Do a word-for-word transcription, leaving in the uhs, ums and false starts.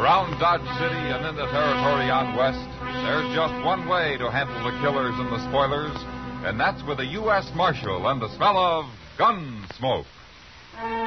Around Dodge City and in the territory out west, there's just one way to handle the killers and the spoilers, and that's with a U S Marshal and the smell of gun smoke.